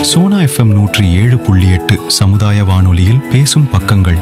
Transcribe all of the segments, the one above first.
Sona FM 107.8 சமுதாய வானொலியில் பேசும் பக்கங்கள்.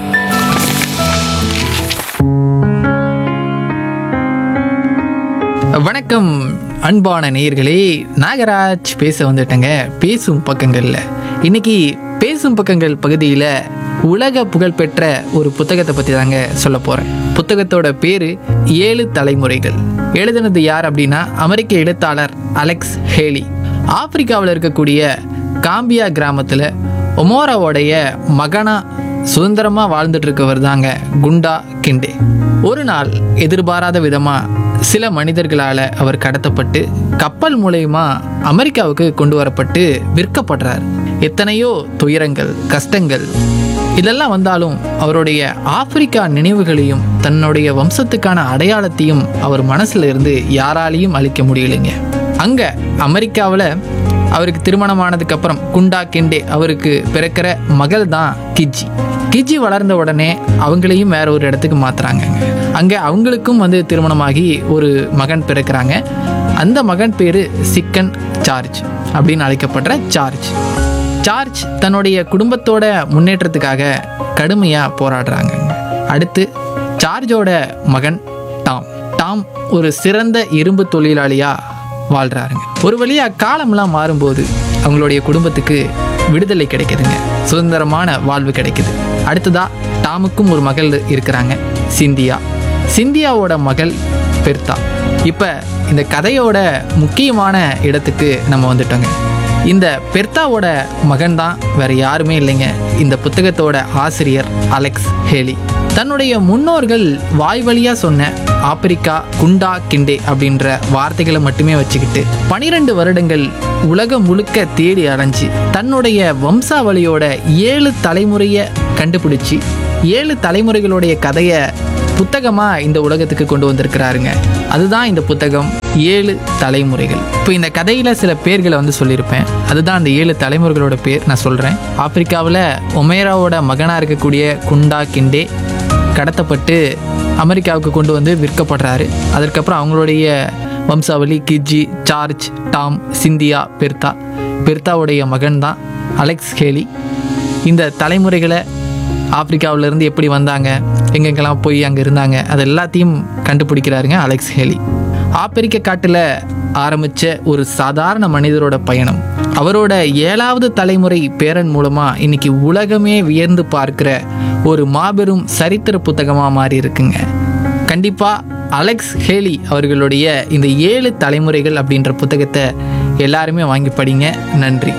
வணக்கம் அன்பான நேயர்களே, நாகராஜ் பேச வந்துட்டேங்க. பேசும் பக்கங்கள்ல இன்னைக்கு பேசும் பக்கங்கள் பகுதியில் உலக புகழ்பெற்ற ஒரு புத்தகத்தை பற்றி தாங்க சொல்ல போகிறேன். புத்தகத்தோட பேர் 7 தலைமுறைகள். எழுதுனது யார் அப்படின்னா அமெரிக்க எழுத்தாளர் அலெக்ஸ் ஹேலி. ஆப்பிரிக்காவில் இருக்கக்கூடிய காம்பியா கிராமத்தில் ஒமோராவோடைய மகனா சுதந்திரமாக வாழ்ந்துட்டு இருக்கவர் தாங்க குண்டா கிண்டே. ஒரு நாள் எதிர்பாராத விதமாக சில மனிதர்களால் அவர் கடத்தப்பட்டு கப்பல் மூலயமா அமெரிக்காவுக்கு கொண்டு வரப்பட்டு விற்கப்படுறார். எத்தனையோ துயரங்கள், கஷ்டங்கள் இதெல்லாம் வந்தாலும் அவருடைய ஆப்பிரிக்கா நினைவுகளையும் தன்னுடைய வம்சத்துக்கான அடையாளத்தையும் அவர் மனசுல இருந்து யாராலையும் அழிக்க முடியலைங்க. அங்கே அமெரிக்காவில் அவருக்கு திருமணமானதுக்கு அப்புறம் குண்டா கிண்டே அவருக்கு பிறக்கிற மகள் தான் கிஜி. கிஜி வளர்ந்த உடனே அவங்களையும் வேற ஒரு இடத்துக்கு மாத்துறாங்க. அங்கே அவங்களுக்கும் திருமணமாகி ஒரு மகன் பிறக்கிறாங்க. அந்த மகன் பேரு சிக்கன் சார்ஜ் அப்படின்னு அழைக்கப்படுற சார்ஜ். சார்ஜ் தன்னுடைய குடும்பத்தோட முன்னேற்றத்துக்காக கடுமையாக போராடுறாங்க. அடுத்து சார்ஜோட மகன் டாம். டாம் ஒரு சிறந்த இரும்பு தொழிலாளியாக வாழ்கிறாருங்க. ஒரு வழியாக காலம்லாம் மாறும்போது அவங்களுடைய குடும்பத்துக்கு விடுதலை கிடைக்குதுங்க, சுதந்திரமான வாழ்வு கிடைக்குது. அடுத்ததா டாமுக்கும் ஒரு மகள் இருக்கிறாங்க, சிந்தியா. சிந்தியாவோட மகள் பெர்தா. இப்போ இந்த கதையோட முக்கியமான இடத்துக்கு நம்ம வந்துட்டோங்க. இந்த பெர்தாவோட மகன் தான் வேற யாருமே இல்லைங்க, இந்த புத்தகத்தோட ஆசிரியர் அலெக்ஸ் ஹேலி. தன்னுடைய முன்னோர்கள் வாய் வழியாக சொன்ன ஆப்பிரிக்கா குண்டா கிண்டே அப்படின்ற வார்த்தைகளை மட்டுமே வச்சுக்கிட்டு 12 வருடங்கள் உலகம் முழுக்க தேடி அலைஞ்சு தன்னுடைய வம்சாவளியோட 7 தலைமுறையை கண்டுபிடிச்சி 7 தலைமுறைகளுடைய கதையை புத்தகமாக இந்த உலகத்துக்கு கொண்டு வந்திருக்கிறாருங்க. அதுதான் இந்த புத்தகம் 7 தலைமுறைகள். இப்போ இந்த கதையில் சில பேர்களை சொல்லியிருப்பேன். அதுதான் அந்த 7 தலைமுறைகளோட பேர் நான் சொல்கிறேன். ஆப்பிரிக்காவில் ஒமேராவோட மகனாக இருக்கக்கூடிய குண்டா கிண்டே கடத்தப்பட்டு அமெரிக்காவுக்கு கொண்டு வந்து விற்கப்படுறாரு. அதற்கப்புறம் அவங்களுடைய வம்சாவளி கிஜி, சார்ஜ், டாம், சிந்தியா, பெர்தா. பெர்தாவுடைய மகன் தான் அலெக்ஸ் ஹேலி. இந்த தலைமுறைகளை ஆப்பிரிக்காவிலேருந்து எப்படி வந்தாங்க, எங்கெங்கெல்லாம் போய் அங்கே இருந்தாங்க, அது எல்லாத்தையும் கண்டுபிடிக்கிறாருங்க அலெக்ஸ் ஹேலி. ஆப்பிரிக்க காட்டில் ஆரம்பித்த ஒரு சாதாரண மனிதரோட பயணம் அவரோட 7வது தலைமுறை பேரன் மூலமாக இன்னைக்கு உலகமே வியந்து பார்க்கிற ஒரு மாபெரும் சரித்திர புத்தகமாக மாறி இருக்குங்க. கண்டிப்பாக அலெக்ஸ் ஹேலி அவர்களுடைய இந்த 7 தலைமுறைகள் அப்படின்ற புத்தகத்தை எல்லாருமே வாங்கி படிங்க. நன்றி.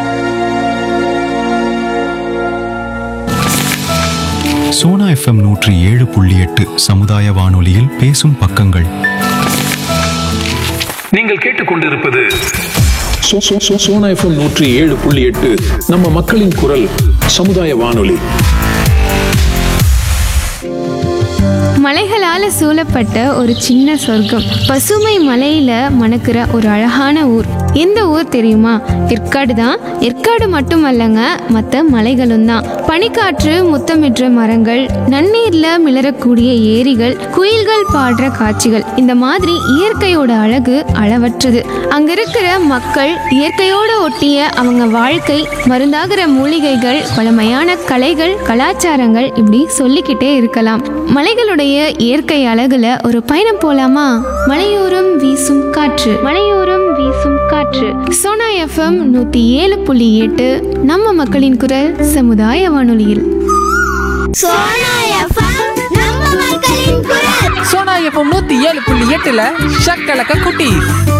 சோனா FM 107.8 சமுதாய வானொலியில் பேசும் பக்கங்கள். நீங்கள் கேட்டுக்கொண்டிருப்பது சோனா FM 107.8 நம்ம மக்களின் குரல் சமுதாய வானொலி. மலைகளால் சூழப்பட்ட ஒரு சின்ன சொர்க்கம், பசுமை மலையில மணக்கிற ஒரு அழகான ஊர். எந்த ஊர் தெரியுமா? ஏற்காடு தான். ஏற்காடு மட்டுமல்லங்க, மற்ற மலைகளும் தான். பனிக்காற்று முத்தமிடுற மரங்கள், நன்னீர்ல மிளறக்கூடிய ஏரிகள், குயில்கள் பாடுற காட்சிகள், இந்த மாதிரி இயற்கையோட அழகு அளவற்றது. அங்க இருக்கிற மக்கள், இயற்கையோட ஒட்டிய அவங்க வாழ்க்கை, மருந்தாகிற மூலிகைகள், பழமையான கலைகள், கலாச்சாரங்கள், இப்படி சொல்லிக்கிட்டே இருக்கலாம். மலைகளுடைய இயற்கை அழகுல ஒரு பயணம் போலாமா? மலையோரம் வீசும் காற்று, மலையோரம் வீசும் காற்று. சோனா FM 107.8 நம்ம மக்களின் குரல் சமுதாய வானொலியில். சோனா FM 107.8 ஷக்கலக்க குட்டி.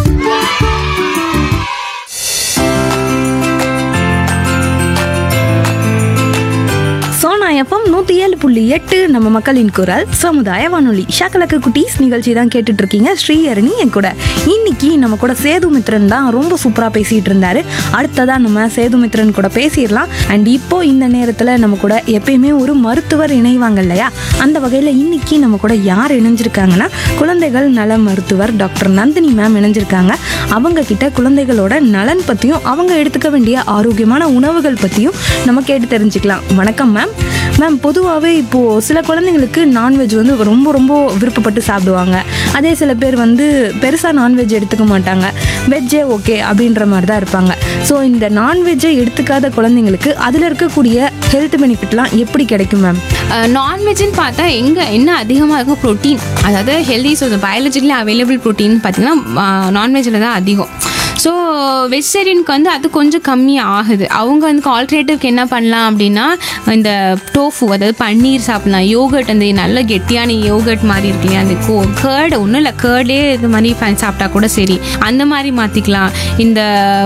சோனா FM 107.8 நம்ம மக்களின் குரல் சமுதாய வானொலி. ஷாக்கலக்கு குட்டீஸ் நிகழ்ச்சி தான் கேட்டுட்டு இருக்கீங்க. ஸ்ரீஹரணி என் கூட. இன்னைக்கு நம்ம கூட சேதுமித்ரன் தான் ரொம்ப சூப்பரா பேசிட்டு இருந்தாரு. அடுத்ததா நம்ம சேதுமித்ரன் கூட பேசிடலாம். அண்ட் இப்போ இந்த நேரத்துல நம்ம கூட எப்பயுமே ஒரு மருத்துவர் இணைவாங்க இல்லையா? அந்த வகையில இன்னைக்கு நம்ம கூட யார் இணைஞ்சிருக்காங்கன்னா, குழந்தைகள் நல மருத்துவர் டாக்டர் நந்தினி மேம் இணைஞ்சிருக்காங்க. அவங்க கிட்ட குழந்தைகளோட நலன் பத்தியும் அவங்க எடுத்துக்க வேண்டிய ஆரோக்கியமான உணவுகள் பத்தியும் நம்ம கேட்டு தெரிஞ்சுக்கலாம். வணக்கம் மேம். மேம், பொதுவாகவே இப்போது சில குழந்தைங்களுக்கு நான்வெஜ் வந்து ரொம்ப ரொம்ப விருப்பப்பட்டு சாப்பிடுவாங்க. அதே சில பேர் வந்து பெருசாக நான்வெஜ் எடுத்துக்க மாட்டாங்க, வெஜ்ஜே ஓகே அப்படின்ற மாதிரி தான் இருப்பாங்க. ஸோ இந்த நான்வெஜ்ஜை எடுத்துக்காத குழந்தைங்களுக்கு அதில் இருக்கக்கூடிய ஹெல்த் பெனிஃபிட்லாம் எப்படி கிடைக்கும் மேம்? நான்வெஜ்ஜுன்னு பார்த்தா என்ன அதிகமாக இருக்கும்? ப்ரோட்டீன், அதாவது healthy source, biologically available protein பார்த்தீங்கன்னா நான்வெஜ்ஜில் தான் அதிகம். ஸோ வெஜிடேரியனுக்கு வந்து அது கொஞ்சம் கம்மி ஆகுது. அவங்க வந்து ஆல்டர்னேட்டிவ்க்கு என்ன பண்ணலாம் அப்படின்னா, இந்த டோஃபு, அதாவது பன்னீர் சாப்பிட்லாம், யோகர்ட், அந்த நல்ல கெட்டியான யோகர்ட் மாதிரி இருக்கு இல்லையா, அந்த கேர்டு, ஒன்றும் இல்லை கேர்டே இது மாதிரி சாப்பிட்டா கூட சரி, அந்த மாதிரி மாற்றிக்கலாம். இந்த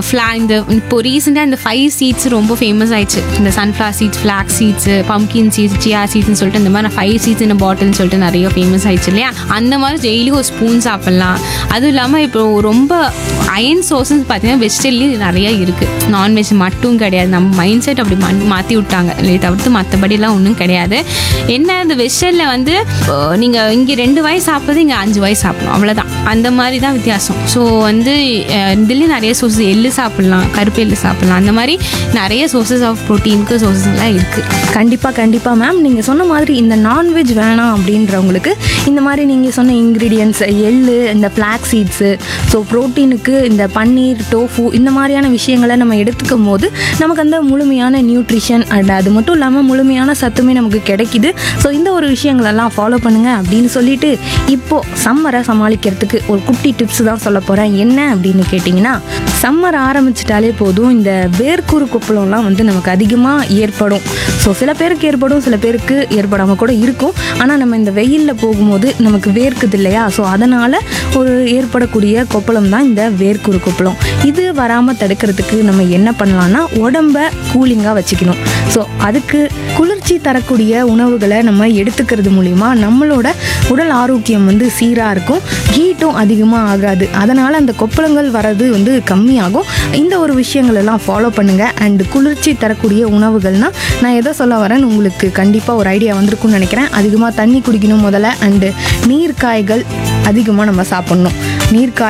இப்போ ரீசெண்டாக இந்த 5 சீட்ஸ் ரொம்ப ஃபேமஸ் ஆயிடுச்சு. இந்த sunflower seeds, flag seeds, pumpkin seeds, சியா சீட்ஸ்னு சொல்லிட்டு இந்த மாதிரி 5 சீட்ஸ் இந்த பாட்டில்னு சொல்லிட்டு நிறைய ஃபேமஸ் ஆயிடுச்சு இல்லையா. அந்த மாதிரி டெய்லி ஒரு ஸ்பூன் சாப்பிட்லாம். அதுவும் இல்லாமல் இப்போ ரொம்ப அயன் சோர்ஸஸ் பார்த்தீங்கன்னா வெஜிடேரியன் நிறையா இருக்குது, நான்வெஜ் மட்டும் கிடையாது. நம்ம மைண்ட் செட் அப்படி மாற்றி விட்டாங்க இல்லை, தவிர்த்து மற்றபடிலாம் ஒன்றும் கிடையாது. என்ன இந்த வெஜிடேரியனில் வந்து நீங்கள் இங்கே 2 வாய் சாப்பிட்றது இங்கே 5 வாய் சாப்பிடணும், அவ்வளோதான். அந்த மாதிரி தான் வித்தியாசம். ஸோ வந்து இதுலேயும் நிறைய சோர்ஸஸ், எள்ளு சாப்பிட்லாம், கருப்பு எள்ளு சாப்பிட்லாம், அந்த மாதிரி நிறைய சோர்ஸஸ் ஆஃப் ப்ரோட்டீனுக்கு சோர்ஸஸ் எல்லாம் இருக்குது. கண்டிப்பாக மேம், நீங்கள் சொன்ன மாதிரி இந்த நான்வெஜ் வேணாம் அப்படின்றவங்களுக்கு இந்த மாதிரி நீங்கள் சொன்ன இன்க்ரீடியன்ட்ஸ், எள்ளு, இந்த ஃப்ளாக் சீட்ஸு, ஸோ ப்ரோட்டீனுக்கு இந்த பன்னீர், டோஃபு, இந்த மாதிரியான விஷயங்களை நம்ம எடுத்துக்கும் போது நமக்கு அந்த முழுமையான நியூட்ரிஷன் அண்ட் அது மட்டும் இல்லாமல் முழுமையான சத்துமே நமக்கு கிடைக்கிது. ஸோ இந்த ஒரு விஷயங்களெல்லாம் ஃபாலோ பண்ணுங்கள் அப்படின்னு சொல்லிட்டு இப்போது சம்மரை சமாளிக்கிறதுக்கு ஒரு குட்டி டிப்ஸ் தான் சொல்ல போகிறேன். என்ன அப்படின்னு கேட்டிங்கன்னா, சம்மர் ஆரம்பிச்சிட்டாலே போதும் இந்த வேர்க்கூறு கொப்பளம்லாம் வந்து நமக்கு அதிகமாக ஏற்படும். ஸோ சில பேருக்கு ஏற்படும், சில பேருக்கு ஏற்படாமல் கூட இருக்கும். ஆனால் நம்ம இந்த வெயிலில் போகும்போது நமக்கு வேர்க்குது இல்லையா, ஸோ அதனால் ஒரு ஏற்படக்கூடிய கொப்பளம் தான் இந்த வேர்க்கூறு கொப்பளம். இது வராமல் தடுக்கிறதுக்கு நம்ம என்ன பண்ணலான்னா, உடம்ப கூலிங்காக வச்சுக்கணும். ஸோ அதுக்கு குளிர்ச்சி தரக்கூடிய உணவுகளை நம்ம எடுத்துக்கிறது மூலிமா நம்மளோட உடல் ஆரோக்கியம் வந்து சீராக இருக்கும், ஹீட்டும் அதிகமாக ஆகாது. அதனால் அந்த கொப்பளங்கள் வர்றது வந்து கம்மியாகும். இந்த ஒரு விஷயங்கள் எல்லாம் ஃபாலோ பண்ணுங்கள். அண்ட் குளிர்ச்சி தரக்கூடிய உணவுகள்னால் நான் எதை சொல்ல வரேன்னு உங்களுக்கு கண்டிப்பாக ஒரு ஐடியா வந்திருக்கும்னு நினைக்கிறேன். அதிகமாக தண்ணி குடிக்கணும் முதல்ல. அண்டு நீர்க்காய்கள் அதிகமாக நம்ம சாப்பிட்ணும். நீர்க்காய்